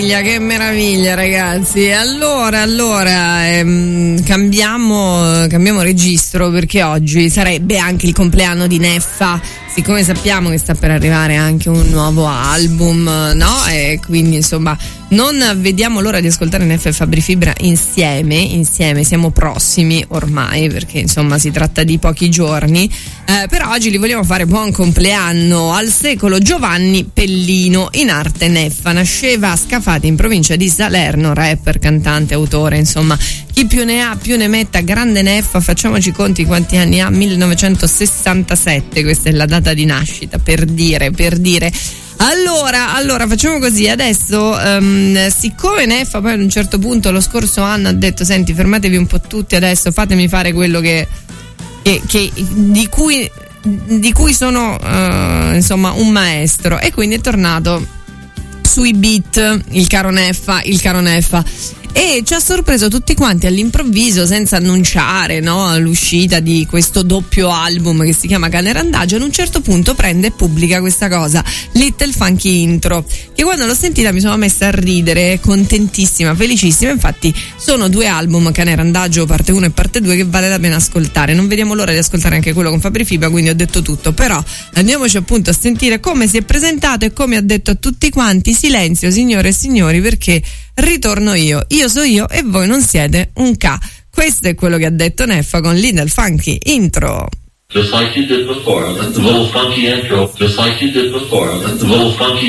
Che meraviglia, ragazzi. Allora cambiamo registro, perché oggi sarebbe anche il compleanno di Neffa, siccome sappiamo che sta per arrivare anche un nuovo album, no? E quindi insomma non vediamo l'ora di ascoltare Neffa e Fabri Fibra insieme, siamo prossimi ormai, perché insomma si tratta di pochi giorni, però oggi li vogliamo fare buon compleanno al secolo Giovanni Pellino, in arte Neffa. Nasceva a Scafati in provincia di Salerno, rapper, cantante, autore, insomma chi più ne ha più ne metta. Grande Neffa, facciamoci conti quanti anni ha: 1967, questa è la data di nascita, per dire. Allora facciamo così adesso, siccome Neffa poi ad un certo punto lo scorso anno ha detto: senti, fermatevi un po' tutti adesso, fatemi fare quello di cui sono insomma un maestro, e quindi è tornato sui beat il caro Neffa, e ci ha sorpreso tutti quanti all'improvviso, senza annunciare, no, l'uscita di questo doppio album che si chiama Cane Randagio. Ad un certo punto prende e pubblica questa cosa, Little Funky Intro, che quando l'ho sentita mi sono messa a ridere, contentissima, felicissima. Infatti sono 2 album, Cane Randagio parte 1 e parte 2, che vale la pena ascoltare. Non vediamo l'ora di ascoltare anche quello con Fabri Fibra, quindi ho detto tutto. Però andiamoci appunto a sentire come si è presentato e come ha detto a tutti quanti: silenzio signore e signori, perché ritorno io so io e voi non siete un ca. Questo è quello che ha detto Neffa con Little Funky Intro. Just like you did before, let the little funky intro. Just like you did before, let the little funky